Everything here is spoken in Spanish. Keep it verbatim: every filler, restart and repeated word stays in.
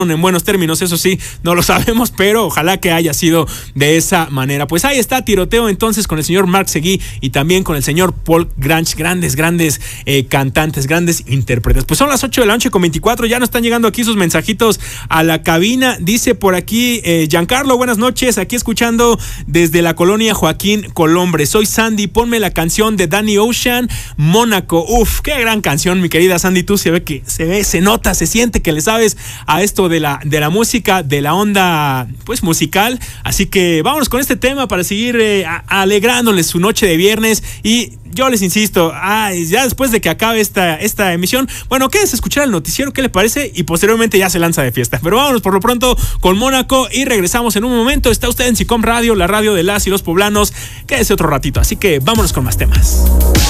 en buenos términos, eso sí, no lo sabemos, pero ojalá que haya sido de esa manera. Pues ahí está, tiroteo entonces con el señor Mark Seguí y también con el señor Paul Grange, grandes, grandes eh, cantantes, grandes intérpretes. Pues son las ocho de la noche con veinticuatro, ya nos están llegando aquí sus mensajitos a la cabina. Dice por aquí eh, Giancarlo, buenas noches, aquí escuchando desde la colonia Joaquín Colombre. Soy Sandy, ponme la canción de Danny Ocean, Mónaco. Uf, qué gran canción, mi querida Sandy, tú se ve que se ve, se nota, se siente que le sabes a esto de la, de la música, de la onda pues musical, así que vámonos con este tema para seguir eh, a, alegrándoles su noche de viernes. Y yo les insisto, ay, ya después de que acabe esta, esta emisión, bueno, quédese a escuchar el noticiero, ¿qué le parece? Y posteriormente ya se lanza de fiesta, pero vámonos por lo pronto con Mónaco y regresamos en un momento. Está usted en SICOM Radio, la radio de las y los poblanos. Quédese otro ratito, así que vámonos con más temas.